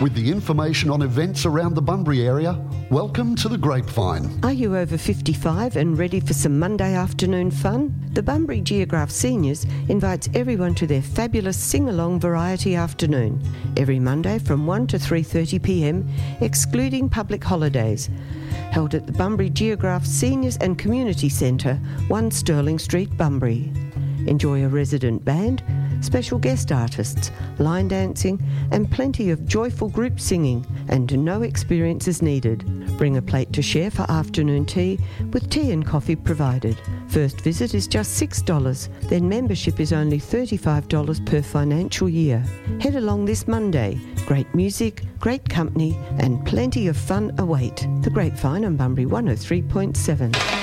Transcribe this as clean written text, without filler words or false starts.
With the information on events around the Bunbury area, welcome to the Grapevine. Are you over 55 and ready for some Monday afternoon fun? The Bunbury Geograph Seniors invites everyone to their fabulous sing-along variety afternoon, every Monday from 1 to 3:30pm, excluding public holidays. Held at the Bunbury Geograph Seniors and Community Centre, 1 Stirling Street, Bunbury. Enjoy a resident band, special guest artists, line dancing and plenty of joyful group singing, and no experience is needed. Bring a plate to share for afternoon tea with tea and coffee provided. First visit is just $6, then membership is only $35 per financial year. Head along this Monday. Great music, great company and plenty of fun await. The Grapevine on Bunbury 103.7.